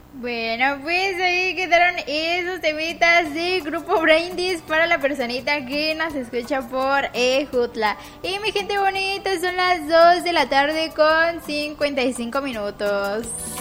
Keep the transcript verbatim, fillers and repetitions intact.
Bueno, pues ahí quedaron esos temitas de Grupo Braindis para la personita que nos escucha por Ejutla. Y mi gente bonita, son las dos de la tarde con cincuenta y cinco minutos.